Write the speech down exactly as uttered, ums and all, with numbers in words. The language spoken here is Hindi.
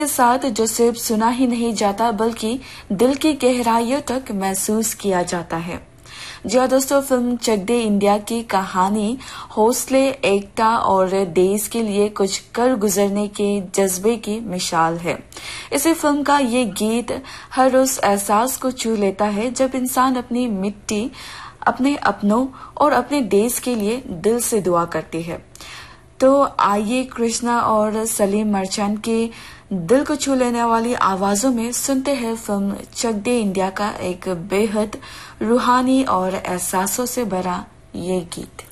के साथ जो सिर्फ सुना ही नहीं जाता बल्कि दिल की गहराइयों तक महसूस किया जाता है। जी हाँ दोस्तों, फिल्म चक दे इंडिया की कहानी हौसले, एकता और देश के लिए कुछ कर गुजरने के जज्बे की मिसाल है। इसी फिल्म का ये गीत हर उस एहसास को छू लेता है जब इंसान अपनी मिट्टी, अपने अपनों और अपने देश के लिए दिल से दुआ करती है। तो आइए कृष्णा और सलीम मर्चेंट के दिल को छू लेने वाली आवाजों में सुनते हैं फिल्म चक दे इंडिया का एक बेहद रूहानी और एहसासों से भरा ये गीत।